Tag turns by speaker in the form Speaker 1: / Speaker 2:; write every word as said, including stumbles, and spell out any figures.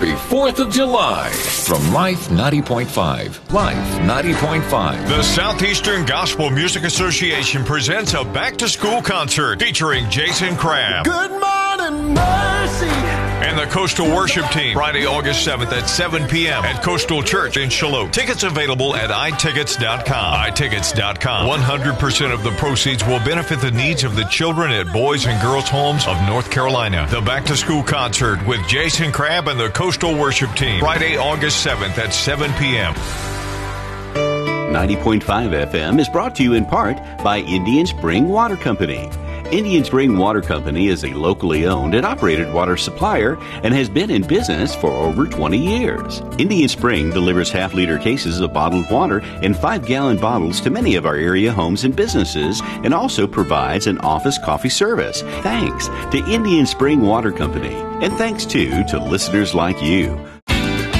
Speaker 1: fourth of July from Life ninety point five. Life ninety point five.
Speaker 2: The Southeastern Gospel Music Association presents a back-to-school concert featuring Jason Crabb.
Speaker 3: Good morning, mercy.
Speaker 2: And the Coastal Worship Team, Friday, August seventh at seven p.m. at Coastal Church in Shallotte. Tickets available at i tickets dot com. i tickets dot com. one hundred percent of the proceeds will benefit the needs of the children at Boys and Girls Homes of North Carolina. The back-to-school concert with Jason Crabb and the Coastal Worship Team, Friday, August seventh at seven p.m.
Speaker 4: ninety point five F M is brought to you in part by Indian Spring Water Company. Indian Spring Water Company is a locally owned and operated water supplier and has been in business for over twenty years. Indian Spring delivers half-liter cases of bottled water in five-gallon bottles to many of our area homes and businesses and also provides an office coffee service. Thanks to Indian Spring Water Company, and thanks too to listeners like you